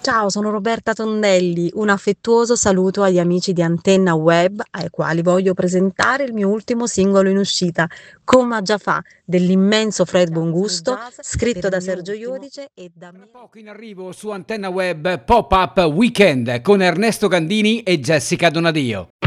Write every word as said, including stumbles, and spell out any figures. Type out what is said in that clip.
Ciao, sono Roberta Tondelli. Un affettuoso saluto agli amici di Antenna Web, ai quali voglio presentare il mio ultimo singolo in uscita, Coma già fa, dell'immenso Fred Bongusto, scritto da Sergio Iodice e da Tra me. poco in arrivo su Antenna Web Pop-Up Weekend con Ernesto Gandini e Jessica Donadio.